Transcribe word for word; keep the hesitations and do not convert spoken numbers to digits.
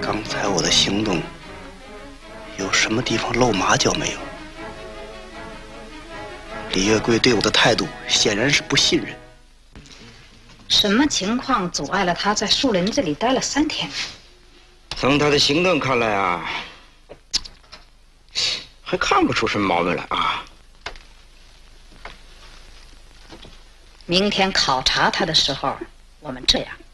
刚才我的行动有什么地方露马脚没有？李月桂对我的态度显然是不信任。 什么情况阻碍了他在树林子里待了三天？ 从他的行动看来啊，还看不出什么毛病来啊。 明天考察他的时候，我们这样。